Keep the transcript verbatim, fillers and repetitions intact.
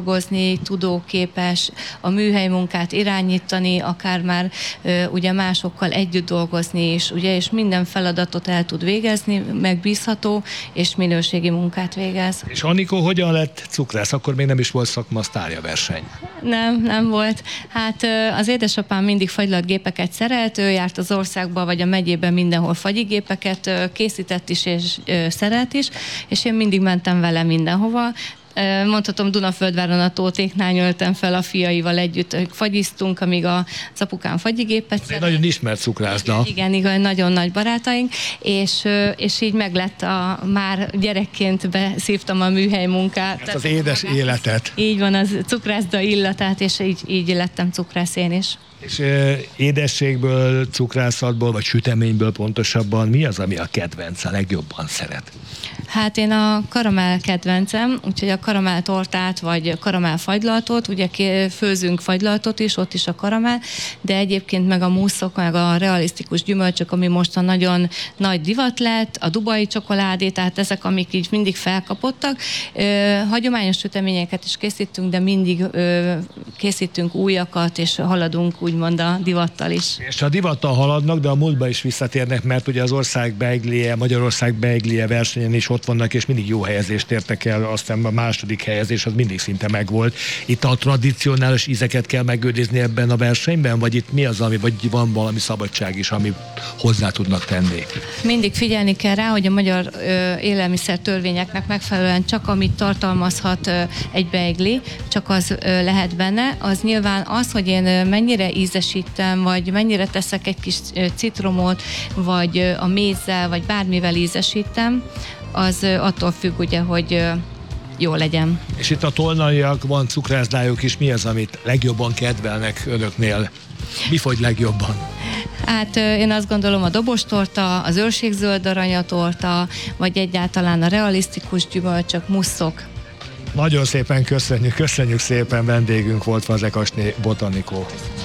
dolgozni, tudóképes, a műhely munkát irányítani, akár már ö, ugye másokkal együtt dolgozni is, ugye, és minden feladatot el tud végezni, megbízható és minőségi munkát végez. És Anikó hogyan lett cukrász? Akkor még nem is volt szakmasztárja verseny. Nem, nem volt. Hát ö, az édesapám mindig fagylatgépeket szerelt, ő járt az országba vagy a megyében mindenhol fagyigépeket, ö, készített is és ö, szerelt is, és én mindig mentem vele mindenhova. Mondhatom, Dunaföldváron a Tótéknál nyöltem fel a fiaival együtt, fagyiztunk, amíg a apukám fagyigépet szerelt. Nagyon ismert cukrászda. Igen, igen, nagyon nagy barátaink, és, és így meglett a, már gyerekként beszívtam a műhely munkát. Ez az édes magát. Életet. Így van, az cukrászda illatát, és így, így lettem cukrász én is. És euh, édességből, cukrászatból, vagy süteményből pontosabban mi az, ami a kedvenc, a legjobban szeret? Hát én a karamell kedvencem, úgyhogy a karamell tortát, vagy karamell fagylaltot, ugye főzünk fagylaltot is, ott is a karamell, de egyébként meg a muszok, meg a realisztikus gyümölcsök, ami most a nagyon nagy divat lett, a dubai csokoládé, tehát ezek, amik így mindig felkapottak. Ö, hagyományos süteményeket is készítünk, de mindig ö, készítünk újakat, és haladunk úgymond a divattal is. És a divattal haladnak, de a múltba is visszatérnek, mert ugye az ország beiglie, Magyarország beiglie versenyen is ott vannak, és mindig jó helyezést értek el, aztán a második helyezés az mindig szinte megvolt. Itt a tradicionális ízeket kell megőrizni ebben a versenyben, vagy itt mi az, ami, vagy van valami szabadság is, ami hozzá tudnak tenni? Mindig figyelni kell rá, hogy a magyar ö, élelmiszer törvényeknek megfelelően csak amit tartalmazhat ö, egy beigli, csak az ö, lehet benne. Az nyilván az, hogy én ö, mennyire ízesítem, vagy mennyire teszek egy kis ö, citromot, vagy ö, a mézzel, vagy bármivel ízesítem, az ö, attól függ, ugye, hogy ö, jó legyen. És itt a tolnaiak, van cukrászdájuk is, mi az, amit legjobban kedvelnek önöknél? Mi fogy legjobban? Hát én azt gondolom, a dobostorta, az őrségzöld aranyatorta, vagy egyáltalán a realisztikus gyümölcsök, musszok. Nagyon szépen köszönjük, köszönjük szépen, vendégünk volt Fazekas Botanikó.